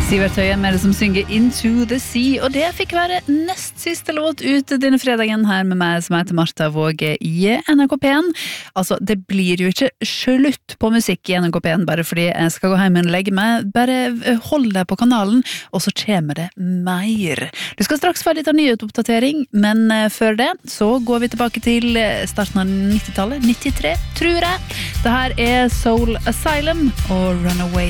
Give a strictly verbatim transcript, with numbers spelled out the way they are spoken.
Sivert Høie med det som synger Into the Sea, og det fikk være nest siste låt ut denne fredagen her med meg som heter Martha Våge i N R K P en. Altså, det blir jo ikke slutt på musikk i N R K P en bare fordi jeg skal gå hjem og legge meg. Bare hold deg på kanalen, og så kommer det mer. Du skal straks få litt av nyhetsoppdatering, men før det så går vi tilbake til starten av nittitallet, nittitre, tror jeg. Det her er Soul Asylum og Runaway.